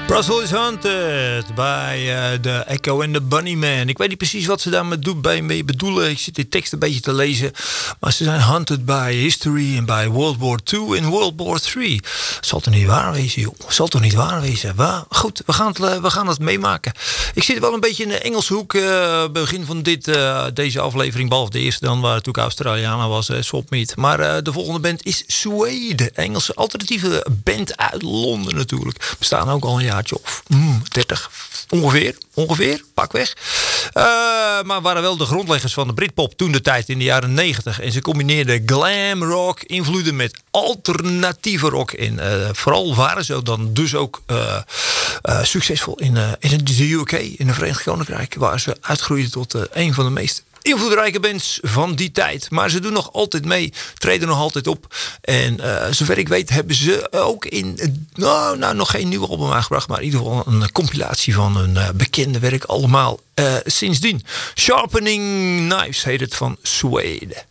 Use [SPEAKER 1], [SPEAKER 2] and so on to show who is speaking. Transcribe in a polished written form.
[SPEAKER 1] Brussels is Haunted bij de Echo and the Bunnymen. Ik weet niet precies wat ze daarmee mee bedoelen. Ik zit die tekst een beetje te lezen. Maar ze zijn haunted by history en by World War II en World War III. Zal toch niet waar wezen, joh? Zal toch niet waar wezen? Maar goed, we gaan het meemaken. Ik zit wel een beetje in de Engelse hoek. Begin van deze aflevering, behalve de eerste dan, waar natuurlijk Australiana was, Swapmeet. Maar de volgende band is Suede. Engelse alternatieve band uit Londen natuurlijk. Bestaan ook al een jaartje of 30 ongeveer, pakweg. Maar waren wel de grondleggers van de Britpop toen de tijd in de jaren 90. En ze combineerden glam rock invloeden met alternatieve rock. En vooral waren ze dan dus ook succesvol in de UK, in het Verenigd Koninkrijk, waar ze uitgroeiden tot een van de meest invloedrijke bands van die tijd. Maar ze doen nog altijd mee, treden nog altijd op. En zover ik weet hebben ze ook nog geen nieuw album aangebracht, maar in ieder geval een compilatie van hun bekende werk allemaal sindsdien. Sharpening Knives heet het van Suede.